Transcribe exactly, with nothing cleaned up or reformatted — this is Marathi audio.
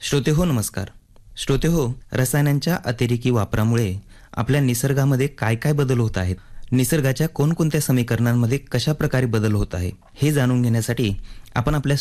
श्रोते हो नमस्कार. श्रोते हो, रसायनांच्या अतिरेकी वापरामुळे आपल्या निसर्गामध्ये काय काय बदल होत आहेत, निसर्गाच्या कोणकोणत्या समीकरणांमध्ये कशा प्रकारे बदल होत आहे, हे जाणून घेण्यासाठी आपण आपल्या